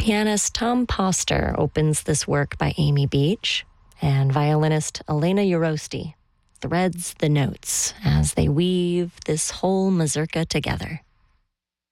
Pianist Tom Poster opens this work by Amy Beach, and violinist Elena Urosti threads the notes as they weave this whole mazurka together.